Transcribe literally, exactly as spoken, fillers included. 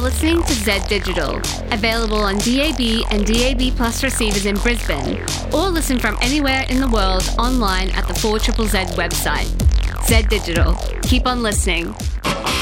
listening to Z Digital, available on D A B and D A B Plus receivers in Brisbane, or listen from anywhere in the world online at the four Z Z Z website. Z Digital. Keep on listening.